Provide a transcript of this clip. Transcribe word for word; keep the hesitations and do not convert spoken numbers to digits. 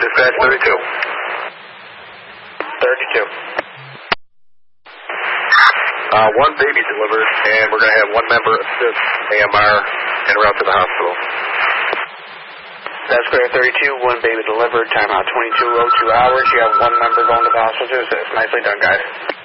Dispatch thirty-two. thirty-two. Uh, one baby delivered, and we're going to have one member assist A M R en route to the hospital. That's Square thirty-two, one baby delivered, timeout twenty-two oh two hours. You have one member going to the hospital. Nicely done, guys.